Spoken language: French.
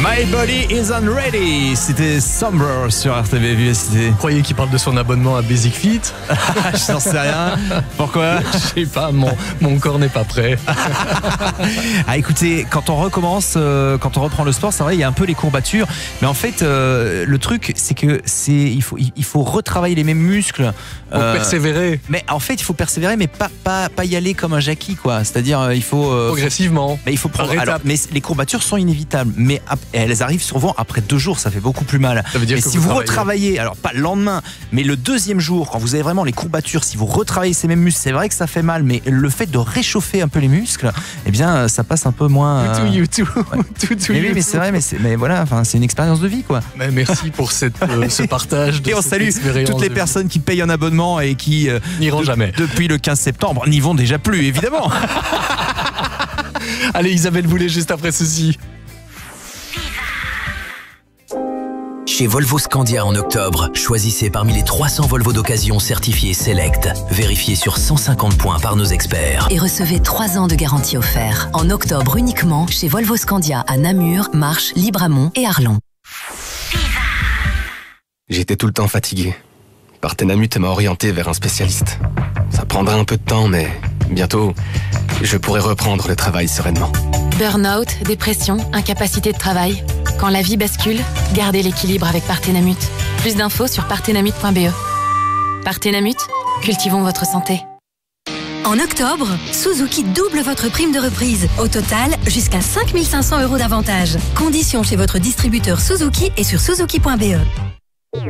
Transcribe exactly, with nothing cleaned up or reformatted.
My body isn't ready. C'était Somber sur R T V V S T. Vous croyez qu'il parle de son abonnement à Basic Fit? Je n'en sais rien. Pourquoi? Je sais pas, mon, mon corps n'est pas prêt. Ah, écoutez, quand on recommence, euh, quand on reprend le sport, c'est vrai, il y a un peu les courbatures. Mais en fait, euh, le truc, c'est que c'est, il faut, il faut retravailler les mêmes muscles. Faut euh, persévérer. Mais en fait, il faut persévérer, mais pas, pas, pas y aller comme un Jackie, quoi. C'est-à-dire, euh, il faut euh, progressivement. Mais il faut prendre. Alors, mais les courbatures sont inévitables, mais elles arrivent souvent après deux jours. Ça fait beaucoup plus mal. Ça veut dire et que si vous, vous retravaillez, alors pas le lendemain, mais le deuxième jour, quand vous avez vraiment les courbatures, si vous retravaillez ces mêmes muscles, c'est vrai que ça fait mal, mais le fait de réchauffer un peu les muscles, eh bien, ça passe un peu moins. Euh... Tout, you too. Ouais. Tout, tout, mais oui, mais c'est vrai, mais, c'est, mais voilà, enfin, c'est une expérience de vie, quoi. Mais merci pour cette, euh, ce partage. De et on salue toutes les personnes qui payent un abonnement et qui euh, n'iront de, jamais. Depuis le quinze septembre, n'y vont déjà plus, évidemment. Allez, Isabelle Boulet, juste après ceci. Chez Volvo Scandia en octobre, choisissez parmi les trois cents Volvo d'occasion certifiés Select, vérifiés sur cent cinquante points par nos experts. Et recevez trois ans de garantie offerte. En octobre uniquement, chez Volvo Scandia à Namur, Marches, Libramont et Arlon. J'étais tout le temps fatigué. Partenamut m'a orienté vers un spécialiste. Ça prendra un peu de temps, mais bientôt, je pourrai reprendre le travail sereinement. Burnout, dépression, incapacité de travail. Quand la vie bascule, gardez l'équilibre avec Partenamut. Plus d'infos sur partenamut point b e. Partenamut, cultivons votre santé. En octobre, Suzuki double votre prime de reprise. Au total, jusqu'à cinq mille cinq cents euros d'avantage. Conditions chez votre distributeur Suzuki et sur suzuki point b e.